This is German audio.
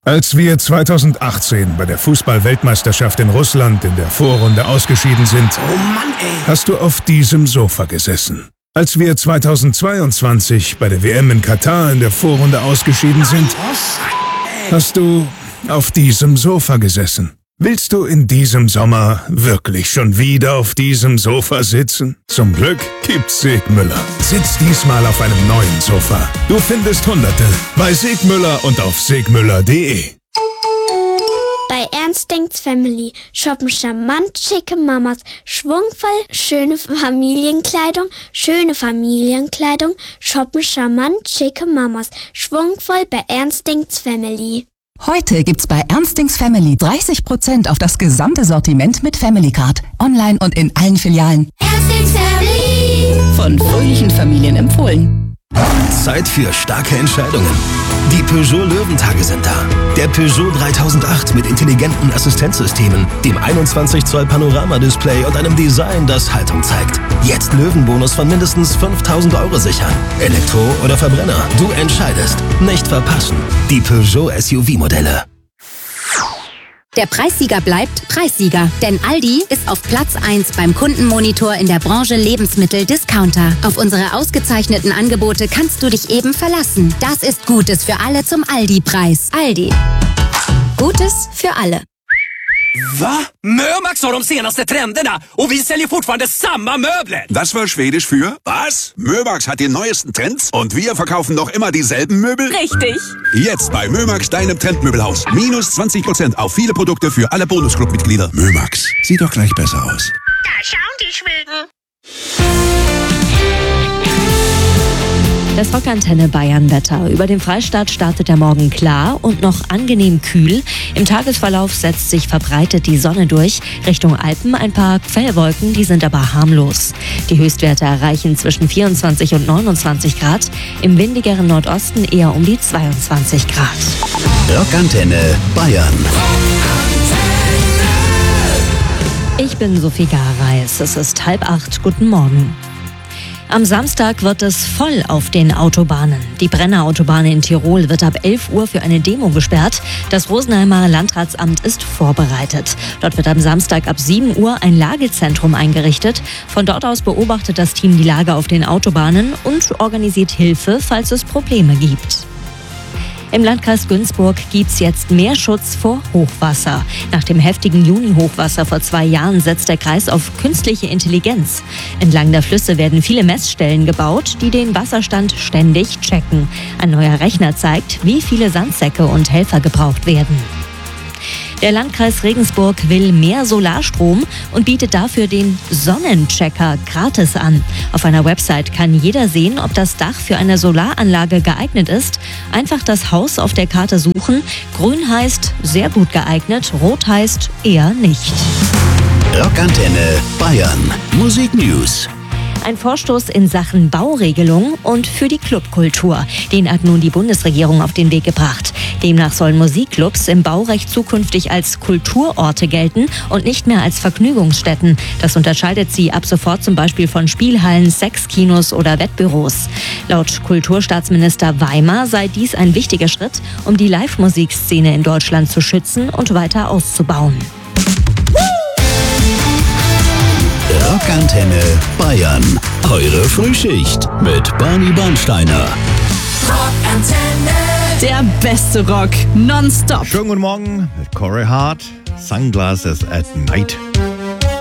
Als wir 2018 bei der Fußball-Weltmeisterschaft in Russland in der Vorrunde ausgeschieden sind, oh Mann, ey, hast du auf diesem Sofa gesessen. Als wir 2022 bei der WM in Katar in der Vorrunde ausgeschieden sind, hast du auf diesem Sofa gesessen. Willst du in diesem Sommer wirklich schon wieder auf diesem Sofa sitzen? Zum Glück gibt's Segmüller. Sitz diesmal auf einem neuen Sofa. Du findest Hunderte bei Segmüller und auf segmüller.de. Bei Ernst denkt's Family shoppen charmant schicke Mamas, schwungvoll schöne Familienkleidung, shoppen charmant schicke Mamas, schwungvoll bei Ernst denkt's Family. Heute gibt's bei Ernstings Family 30% auf das gesamte Sortiment mit Family Card. Online und in allen Filialen. Ernstings Family. Von fröhlichen Familien empfohlen. Zeit für starke Entscheidungen. Die Peugeot Löwentage sind da. Der Peugeot 3008 mit intelligenten Assistenzsystemen, dem 21 Zoll Panoramadisplay und einem Design, das Haltung zeigt. Jetzt Löwenbonus von mindestens 5.000 € sichern. Elektro oder Verbrenner, du entscheidest. Nicht verpassen. Die Peugeot SUV-Modelle. Der Preissieger bleibt Preissieger, denn Aldi ist auf Platz 1 beim Kundenmonitor in der Branche Lebensmittel-Discounter. Auf unsere ausgezeichneten Angebote kannst du dich eben verlassen. Das ist Gutes för alle zum Aldi-Preis. Aldi. Gutes für alle. Va? Mömax har de senaste trenderna och vi säljer fortfarande samma möbler. Das war Schwedisch für was? Mömax hat die neuesten Trends und wir verkaufen noch immer dieselben Möbel? Richtig. Jetzt bei Mömax, deinem Trendmöbelhaus. Minus 20% auf viele Produkte für alle Bonusclub-Mitglieder. Mömax, sieht doch gleich besser aus. Da schauen die Schweden. Das Rockantenne Bayern-Wetter. Über dem Freistaat startet der Morgen klar und noch angenehm kühl. Im Tagesverlauf setzt sich verbreitet die Sonne durch. Richtung Alpen ein paar Quellwolken, die sind aber harmlos. Die Höchstwerte erreichen zwischen 24 und 29 Grad. Im windigeren Nordosten eher um die 22 Grad. Rockantenne Bayern. Ich bin Sophie Gareis. Es ist 7:30. Guten Morgen. Am Samstag wird es voll auf den Autobahnen. Die Brenner Autobahn in Tirol wird ab 11 Uhr für eine Demo gesperrt. Das Rosenheimer Landratsamt ist vorbereitet. Dort wird am Samstag ab 7 Uhr ein Lagezentrum eingerichtet. Von dort aus beobachtet das Team die Lage auf den Autobahnen und organisiert Hilfe, falls es Probleme gibt. Im Landkreis Günzburg gibt's jetzt mehr Schutz vor Hochwasser. Nach dem heftigen Juni-Hochwasser vor 2 Jahren setzt der Kreis auf künstliche Intelligenz. Entlang der Flüsse werden viele Messstellen gebaut, die den Wasserstand ständig checken. Ein neuer Rechner zeigt, wie viele Sandsäcke und Helfer gebraucht werden. Der Landkreis Regensburg will mehr Solarstrom und bietet dafür den Sonnenchecker gratis an. Auf einer Website kann jeder sehen, ob das Dach für eine Solaranlage geeignet ist. Einfach das Haus auf der Karte suchen. Grün heißt sehr gut geeignet, rot heißt eher nicht. Rockantenne Bayern. Musik News. Ein Vorstoß in Sachen Bauregelung und für die Clubkultur. Den hat nun die Bundesregierung auf den Weg gebracht. Demnach sollen Musikclubs im Baurecht zukünftig als Kulturorte gelten und nicht mehr als Vergnügungsstätten. Das unterscheidet sie ab sofort zum Beispiel von Spielhallen, Sexkinos oder Wettbüros. Laut Kulturstaatsminister Weimer sei dies ein wichtiger Schritt, um die Live-Musikszene in Deutschland zu schützen und weiter auszubauen. Rockantenne Bayern. Eure Frühschicht mit Barney Bernsteiner. Rockantenne. Der beste Rock nonstop. Schönen guten Morgen mit Corey Hart. Sunglasses at Night.